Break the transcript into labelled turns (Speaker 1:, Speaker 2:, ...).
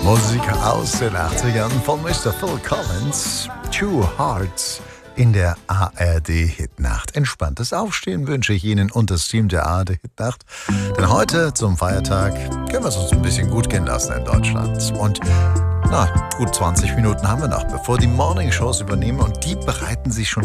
Speaker 1: Musik aus den 80ern von Mr. Phil Collins, Two Hearts in der ARD-Hitnacht. Entspanntes Aufstehen wünsche ich Ihnen und das Team der ARD-Hitnacht. Denn heute zum Feiertag können wir es uns ein bisschen gut gehen lassen in Deutschland. Und gut 20 Minuten haben wir noch, bevor die Morning-Shows übernehmen und die bereiten sich schon